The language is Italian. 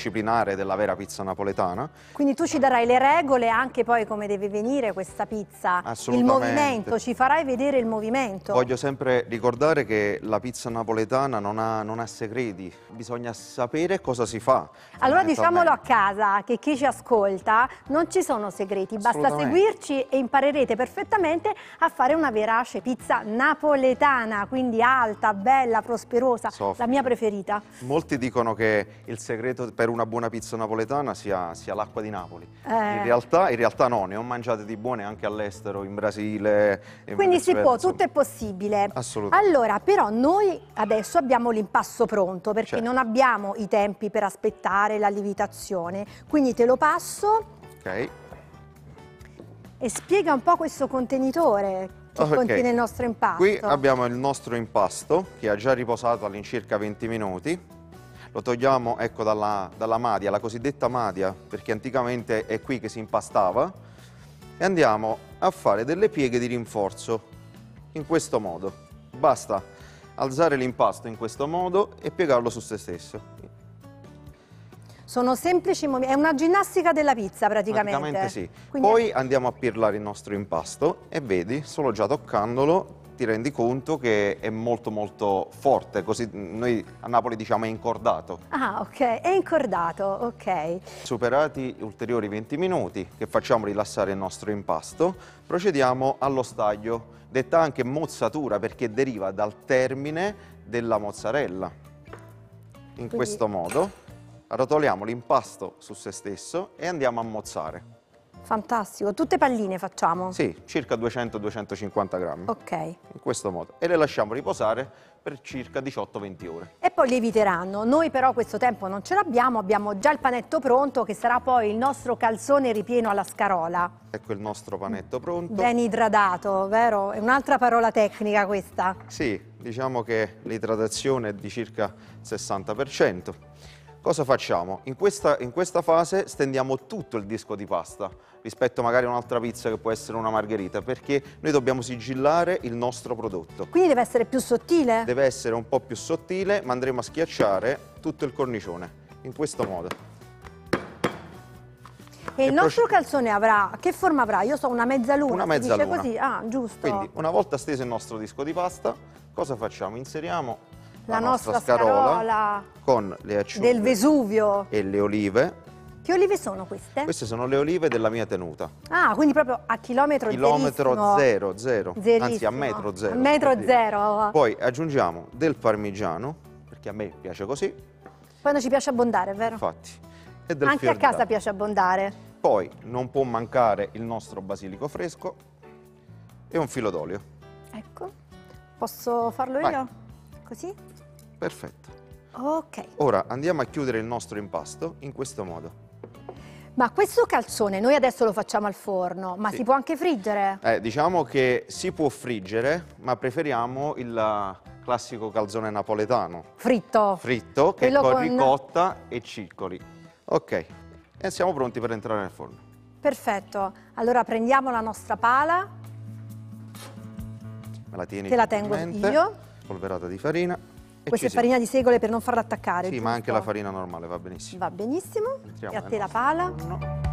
disciplinare della vera pizza napoletana. Quindi tu ci darai le regole anche poi come deve venire questa pizza, il Assolutamente. movimento, ci farai vedere il movimento. Voglio sempre ricordare che la pizza napoletana non ha segreti, bisogna sapere cosa si fa. Allora diciamolo a casa, che chi ci ascolta non ci sono segreti, basta seguirci e imparerete perfettamente a fare una verace pizza napoletana, quindi alta, bella, prosperosa, Soffice. la mia preferita. Molti dicono che il segreto per una buona pizza napoletana sia l'acqua di Napoli. In realtà no, ne ho mangiate di buone anche all'estero, in Brasile. Quindi si può, tutto è possibile. Assolutamente. Allora, però noi adesso abbiamo l'impasto pronto perché Certo. non abbiamo i tempi per aspettare la lievitazione. Quindi te lo passo Ok. e spiega un po' questo contenitore che contiene il nostro impasto. Qui abbiamo il nostro impasto che ha già riposato all'incirca 20 minuti. Lo togliamo, ecco, dalla madia, la cosiddetta madia, perché anticamente è qui che si impastava, e andiamo a fare delle pieghe di rinforzo in questo modo. Basta alzare l'impasto in questo modo e piegarlo su se stesso. Sono semplici movimenti, è una ginnastica della pizza praticamente. Praticamente sì. Quindi Poi andiamo a pirlare il nostro impasto e vedi, solo già toccandolo ti rendi conto che è molto molto forte, così noi a Napoli diciamo è incordato. Ah, ok, è incordato, ok. Superati ulteriori 20 minuti che facciamo rilassare il nostro impasto, procediamo allo staglio, detta anche mozzatura perché deriva dal termine della mozzarella. In questo modo arrotoliamo l'impasto su se stesso e andiamo a mozzare. Fantastico, tutte palline facciamo? Sì, circa 200-250 grammi. Ok. In questo modo. E le lasciamo riposare per circa 18-20 ore. E poi lieviteranno. Noi però questo tempo non ce l'abbiamo, abbiamo già il panetto pronto che sarà poi il nostro calzone ripieno alla scarola. Ecco il nostro panetto pronto. Ben idratato, vero? È un'altra parola tecnica questa. Sì, diciamo che l'idratazione è di circa 60%. Cosa facciamo? In questa fase stendiamo tutto il disco di pasta rispetto magari a un'altra pizza che può essere una margherita, perché noi dobbiamo sigillare il nostro prodotto. Quindi deve essere più sottile? Deve essere un po' più sottile, ma andremo a schiacciare tutto il cornicione, in questo modo. E il nostro calzone avrà, che forma avrà? Io so una mezzaluna. Una mezzaluna. Si dice così? Ah, giusto. Quindi una volta steso il nostro disco di pasta, cosa facciamo? Inseriamo la nostra scarola con le acciughe del Vesuvio e le olive. Che olive sono queste? Queste sono le olive della mia tenuta. Ah, quindi proprio a chilometro zero, anzi a metro zero. A metro zero. Poi aggiungiamo del parmigiano, perché a me piace così. Quando ci piace abbondare, vero? Infatti. E del Anche a casa piace abbondare. Poi non può mancare il nostro basilico fresco e un filo d'olio. Ecco, posso farlo Vai. io? Così? Perfetto. Ok. Ora andiamo a chiudere il nostro impasto in questo modo. Ma questo calzone noi adesso lo facciamo al forno, ma Sì. si può anche friggere? Diciamo che si può friggere, ma preferiamo il classico calzone napoletano. Fritto. Fritto, che è Quello con con ricotta e ciccoli. Ok, e siamo pronti per entrare nel forno. Perfetto. Allora prendiamo la nostra pala. Me la tieni Te la tengo gentilmente, io. polverata di farina. E Questa è ci siamo. farina di segole per non farla attaccare, Sì, giusto? ma anche la farina normale va benissimo. Va benissimo. Entriamo E a nel te la nostro pala. forno.